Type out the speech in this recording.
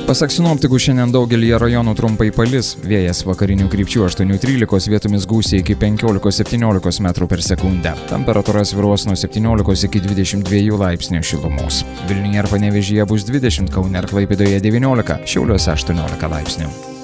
Pasak sinoptikų, šiandien daugelį rajonų trumpai palis, vėjas vakarinių krypčių 8–13, vietomis gūsiai iki 15–17 metrų per sekundę. Temperatūra svyruos nuo 17 iki 22 laipsnių šilumos. Vilniuje ir Panevėžyje bus 20, Kaune ir Klaipėdoje 19, Šiauliuose 18 laipsnių.